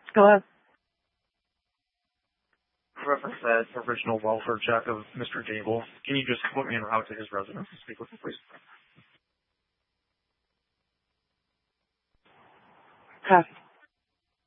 Hello? Reference that original welfare check of Mr. Gable. Can you just put me en route to his residence and speak with him, please? Okay.